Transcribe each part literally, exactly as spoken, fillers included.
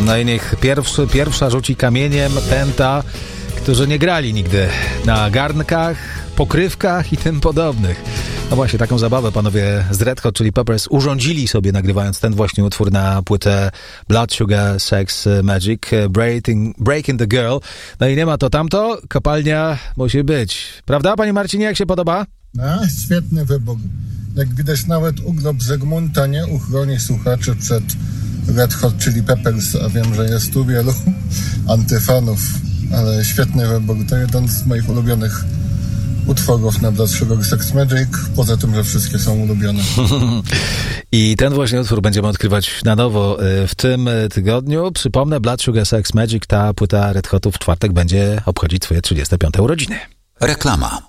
No i niech pierwszy, pierwsza rzuci kamieniem pęta, którzy nie grali nigdy na garnkach, pokrywkach i tym podobnych. No właśnie, taką zabawę panowie z Red Hot Chili Peppers urządzili sobie, nagrywając ten właśnie utwór na płytę Blood Sugar Sex Magik, Breaking, Breaking the Girl. No i nie ma to tamto, kopalnia musi być. Prawda, panie Marcinie, jak się podoba? No, świetny wybór. Jak widać, nawet urlop Zygmunta nie uchroni słuchaczy przed Red Hot Chili Peppers, a wiem, że jest tu wielu antyfanów, ale świetny wybór. To jeden z moich ulubionych utworów na Blood Sugar Sex Magik, poza tym, że wszystkie są ulubione. I ten właśnie utwór będziemy odkrywać na nowo w tym tygodniu. Przypomnę, Blood Sugar Sex Magik, ta płyta Red Hotów w czwartek będzie obchodzić swoje trzydzieste piąte urodziny. Reklama.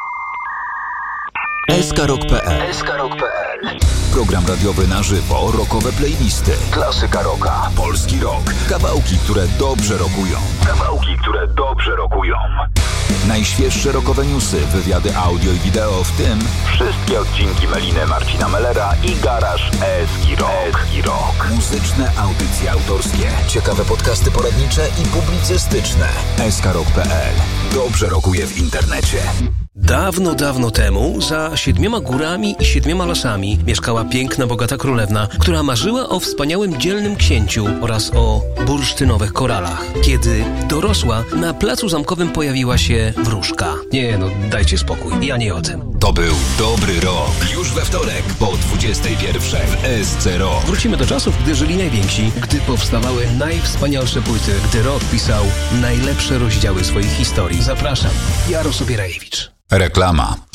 eskarok kropka pe el Program radiowy na żywo, rockowe playlisty, klasyka rocka, polski rock, kawałki, które dobrze rockują. Kawałki, które dobrze rockują. Najświeższe rockowe newsy, wywiady audio i wideo, w tym wszystkie odcinki Meliny Marcina Mellera i Garaż Eski Rock. Eski Rock. Muzyczne audycje autorskie, ciekawe podcasty poradnicze i publicystyczne. eskarok kropka pe el. Dobrze rockuje w internecie. Dawno, dawno temu, za siedmioma górami i siedmioma lasami mieszkała piękna, bogata królewna, która marzyła o wspaniałym, dzielnym księciu oraz o bursztynowych koralach. Kiedy dorosła, na placu zamkowym pojawiła się wróżka. Nie no, dajcie spokój, ja nie o tym. To był dobry rok. Już we wtorek po dwudziestej pierwszej w S C Rock. Wrócimy do czasów, gdy żyli najwięksi, gdy powstawały najwspanialsze płyty, gdy rock pisał najlepsze rozdziały swoich historii. Zapraszam, Jaro Sobierajewicz. Reklama.